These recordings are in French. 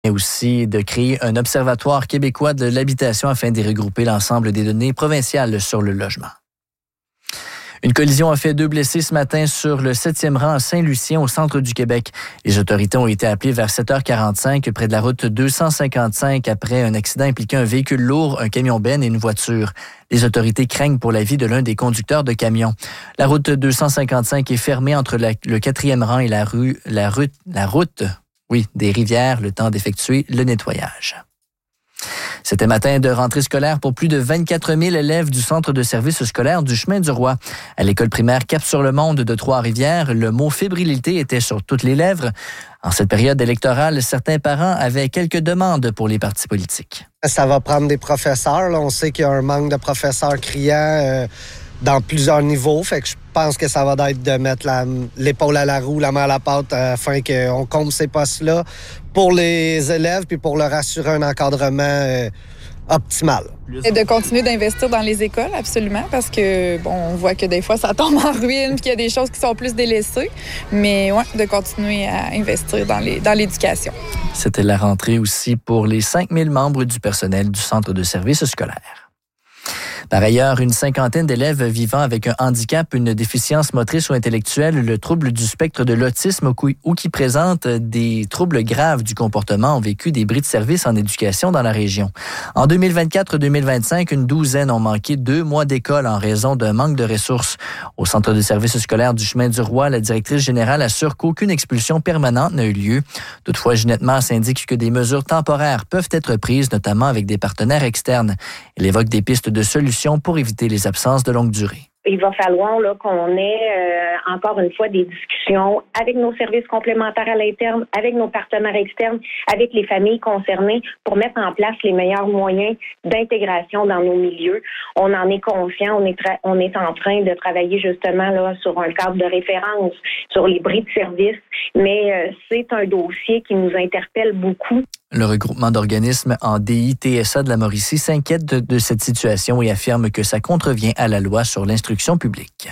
Et aussi de créer un observatoire québécois de l'habitation afin d'y regrouper l'ensemble des données provinciales sur le logement. Une collision a fait 2 blessés ce matin sur le 7e rang à Saint-Lucien, au centre du Québec. Les autorités ont été appelées vers 7h45 près de la route 255 après un accident impliquant un véhicule lourd, un camion-benne et une voiture. Les autorités craignent pour la vie de l'un des conducteurs de camion. La route 255 est fermée entre le 4e rang et la route des Rivières, le temps d'effectuer le nettoyage. C'était matin de rentrée scolaire pour plus de 24 000 élèves du centre de service scolaire du Chemin du Roi. À l'école primaire Cap-sur-le-Monde de Trois-Rivières, le mot fébrilité était sur toutes les lèvres. En cette période électorale, certains parents avaient quelques demandes pour les partis politiques. Ça va prendre des professeurs. Là. On sait qu'il y a un manque de professeurs criants dans plusieurs niveaux. Fait que je pense que ça va être de mettre l'épaule à la roue, la main à la pâte afin qu'on comble ces postes-là pour les élèves puis pour leur assurer un encadrement optimal. Et de continuer d'investir dans les écoles, absolument, parce que on voit que des fois ça tombe en ruine puis qu'il y a des choses qui sont plus délaissées. Mais ouais, de continuer à investir dans l'éducation. C'était la rentrée aussi pour les 5 000 membres du personnel du centre de service scolaire. Par ailleurs, une cinquantaine d'élèves vivant avec un handicap, une déficience motrice ou intellectuelle, le trouble du spectre de l'autisme ou qui présentent des troubles graves du comportement ont vécu des bris de service en éducation dans la région. En 2024-2025, une douzaine ont manqué 2 mois d'école en raison d'un manque de ressources. Au centre de service scolaire du Chemin du Roi, la directrice générale assure qu'aucune expulsion permanente n'a eu lieu. Toutefois, Ginette Masse indique que des mesures temporaires peuvent être prises, notamment avec des partenaires externes. Elle évoque des pistes de solutions pour éviter les absences de longue durée. Il va falloir qu'on ait encore une fois des discussions avec nos services complémentaires à l'interne, avec nos partenaires externes, avec les familles concernées pour mettre en place les meilleurs moyens d'intégration dans nos milieux. On en est conscient, on est en train de travailler justement là sur un cadre de référence, sur les bris de service, mais c'est un dossier qui nous interpelle beaucoup. Le regroupement d'organismes en DI-TSA de la Mauricie s'inquiète de cette situation et affirme que ça contrevient à la loi sur l'instruction publique.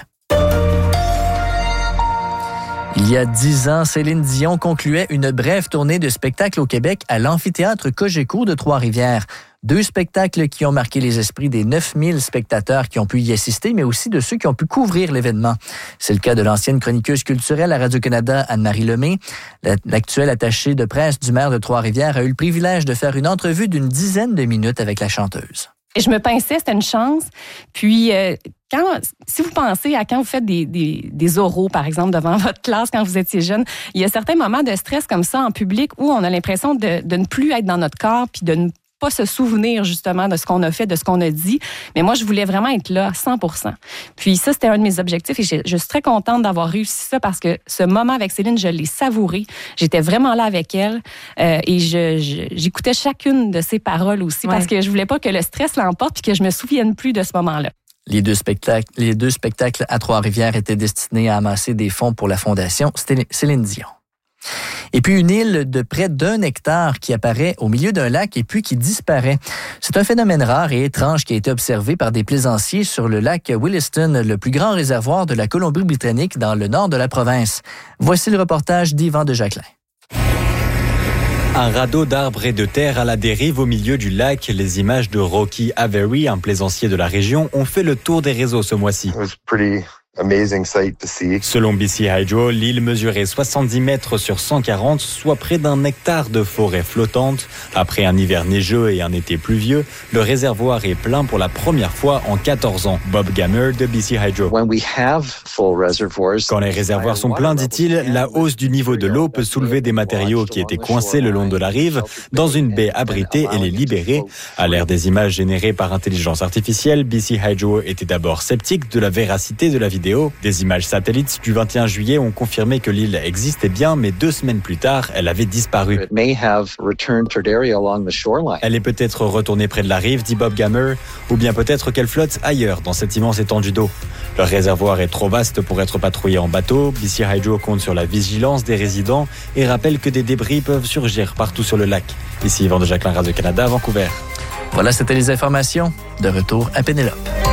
Il y a 10 ans, Céline Dion concluait une brève tournée de spectacles au Québec à l'amphithéâtre Cogeco de Trois-Rivières. 2 spectacles qui ont marqué les esprits des 9000 spectateurs qui ont pu y assister, mais aussi de ceux qui ont pu couvrir l'événement. C'est le cas de l'ancienne chroniqueuse culturelle à Radio-Canada, Anne-Marie Lemay. L'actuelle attachée de presse du maire de Trois-Rivières a eu le privilège de faire une entrevue d'une dizaine de minutes avec la chanteuse. Et je me pinçais, c'était une chance. Puis, si vous pensez à quand vous faites des oraux, par exemple, devant votre classe quand vous étiez jeune, il y a certains moments de stress comme ça en public où on a l'impression de ne plus être dans notre corps puis de ne pas se souvenir justement de ce qu'on a fait, de ce qu'on a dit. Mais moi, je voulais vraiment être là, 100%. Puis ça, c'était un de mes objectifs et je suis très contente d'avoir réussi ça parce que ce moment avec Céline, je l'ai savouré. J'étais vraiment là avec elle et j'écoutais chacune de ses paroles aussi parce que je voulais pas que le stress l'emporte puis que je me souvienne plus de ce moment-là. Les deux spectacles à Trois-Rivières étaient destinés à amasser des fonds pour la Fondation Céline Dion. Et puis une île de près d'1 hectare qui apparaît au milieu d'un lac et puis qui disparaît. C'est un phénomène rare et étrange qui a été observé par des plaisanciers sur le lac Williston, le plus grand réservoir de la Colombie-Britannique dans le nord de la province. Voici le reportage d'Yvan de Jacquelin. Un radeau d'arbres et de terre à la dérive au milieu du lac. Les images de Rocky Avery, un plaisancier de la région, ont fait le tour des réseaux ce mois-ci. Selon BC Hydro, l'île mesurait 70 mètres sur 140, soit près d'1 hectare de forêt flottante. Après un hiver neigeux et un été pluvieux, le réservoir est plein pour la première fois en 14 ans. Bob Gammer de BC Hydro. Quand les réservoirs sont pleins, dit-il, la hausse du niveau de l'eau peut soulever des matériaux qui étaient coincés le long de la rive dans une baie abritée et les libérer. À l'ère des images générées par intelligence artificielle, BC Hydro était d'abord sceptique de la véracité de la vidéo. Des images satellites du 21 juillet ont confirmé que l'île existait bien, mais 2 semaines plus tard, elle avait disparu. Elle est peut-être retournée près de la rive, dit Bob Gammer, ou bien peut-être qu'elle flotte ailleurs dans cette immense étendue d'eau. Le réservoir est trop vaste pour être patrouillé en bateau. BC Hydro compte sur la vigilance des résidents et rappelle que des débris peuvent surgir partout sur le lac. Ici Yvan de Jacquelin, Radio-Canada, Vancouver. Voilà, c'était les informations. De retour à Pénélope.